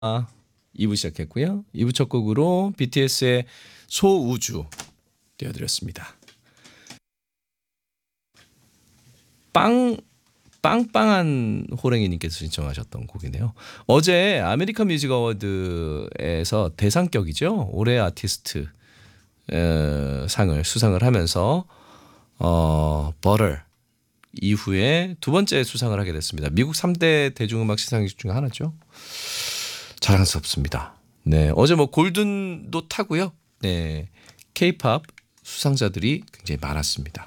2부 시작했고요. 2부 첫 곡으로 BTS의 소우주 띄워드렸습니다. 빵빵한 호랭이님께서 신청하셨던 곡이네요. 어제 아메리칸 뮤직 어워드에서 대상격이죠. 올해 아티스트 상을 수상을 하면서 버터 이후에 두 번째 수상을 하게 됐습니다. 미국 3대 대중음악 시상식 중에 하나죠. 자랑스럽습니다. 네, 어제 뭐 골든도 타고요. 네, K-팝 수상자들이 굉장히 많았습니다.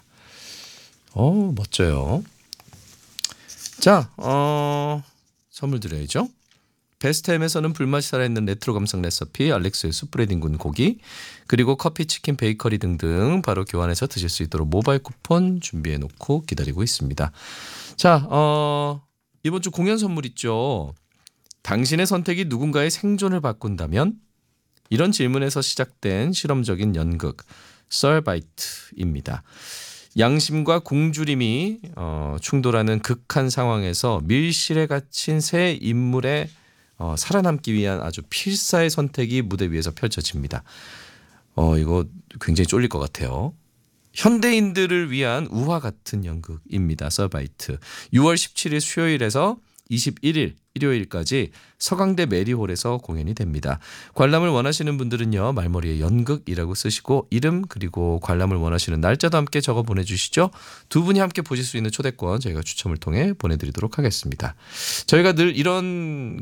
멋져요. 자, 선물 드려야죠. 베스트햄에서는 불맛이 살아있는 레트로 감성 레시피 알렉스의 숯브레딩 군 고기, 그리고 커피, 치킨, 베이커리 등등 바로 교환해서 드실 수 있도록 모바일 쿠폰 준비해 놓고 기다리고 있습니다. 자, 이번 주 공연 선물 있죠. 당신의 선택이 누군가의 생존을 바꾼다면? 이런 질문에서 시작된 실험적인 연극 썰바이트입니다. 양심과 굶주림이 충돌하는 극한 상황에서 밀실에 갇힌 세 인물의 살아남기 위한 아주 필사의 선택이 무대 위에서 펼쳐집니다. 이거 굉장히 쫄릴 것 같아요. 현대인들을 위한 우화 같은 연극입니다. 썰바이트. 6월 17일 수요일에서 21일 일요일까지 서강대 메리홀에서 공연이 됩니다. 관람을 원하시는 분들은요, 말머리에 연극이라고 쓰시고 이름 그리고 관람을 원하시는 날짜도 함께 적어 보내주시죠. 두 분이 함께 보실 수 있는 초대권 저희가 추첨을 통해 보내드리도록 하겠습니다. 저희가 늘 이런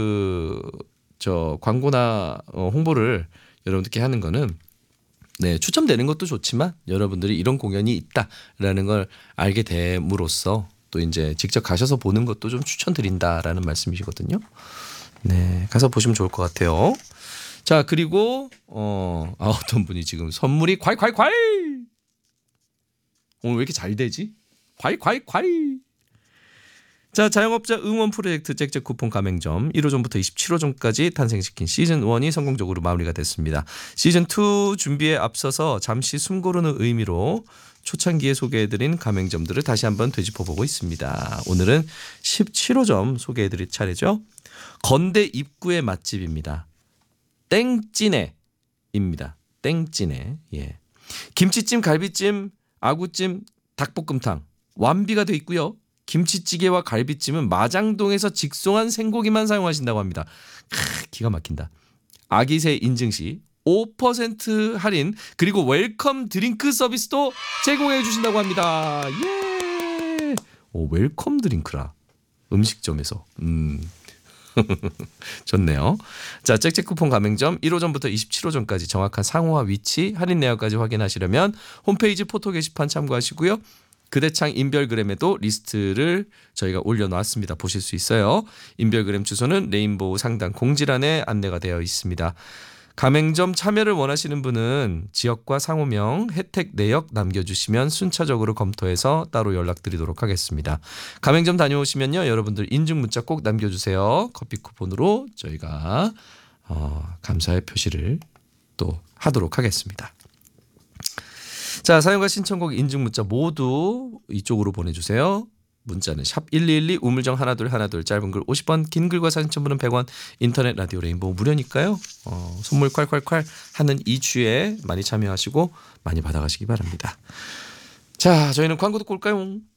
광고나 홍보를 여러분들께 하는 거는 추첨되는 것도 좋지만 여러분들이 이런 공연이 있다라는 걸 알게 됨으로써 또 이제 직접 가셔서 보는 것도 좀 추천드린다라는 말씀이시거든요. 네, 가서 보시면 좋을 것 같아요. 자, 그리고 어떤 분이 지금 선물이 콸콸콸! 오늘 왜 이렇게 잘 되지? 콸콸콸! 자, 자영업자 응원 프로젝트 잭잭 쿠폰 가맹점 1호점부터 27호점까지 탄생시킨 시즌1이 성공적으로 마무리가 됐습니다. 시즌2 준비에 앞서서 잠시 숨 고르는 의미로 초창기에 소개해드린 가맹점들을 다시 한번 되짚어보고 있습니다. 오늘은 17호점 소개해드릴 차례죠. 건대 입구의 맛집입니다. 땡찌네입니다. 땡찌네. 예. 김치찜, 갈비찜, 아구찜, 닭볶음탕 완비가 돼 있고요. 김치찌개와 갈비찜은 마장동에서 직송한 생고기만 사용하신다고 합니다. 기가 막힌다. 아기새 인증 시 5% 할인 그리고 웰컴 드링크 서비스도 제공해 주신다고 합니다. 예. 웰컴 드링크라. 음식점에서. 좋네요. 자, 잭잭 쿠폰 가맹점 1호점부터 27호점까지 정확한 상호와 위치, 할인 내역까지 확인하시려면 홈페이지 포토 게시판 참고하시고요. 그대창 인별그램에도 리스트를 저희가 올려놓았습니다. 보실 수 있어요. 인별그램 주소는 레인보우 상단 공지란에 안내가 되어 있습니다. 가맹점 참여를 원하시는 분은 지역과 상호명, 혜택 내역 남겨주시면 순차적으로 검토해서 따로 연락드리도록 하겠습니다. 가맹점 다녀오시면요, 여러분들 인증 문자 꼭 남겨주세요. 커피 쿠폰으로 저희가 감사의 표시를 또 하도록 하겠습니다. 자, 사연과 신청곡 인증 문자 모두 이쪽으로 보내주세요. 문자는 샵 1212 우물정 1212 짧은 글 50원, 긴 글과 사진 첨부는 100원, 인터넷 라디오 레인보우 무료니까요. 선물 콸콸콸 하는 이 주에 많이 참여하시고 많이 받아가시기 바랍니다. 자, 저희는 광고 듣고 올까요?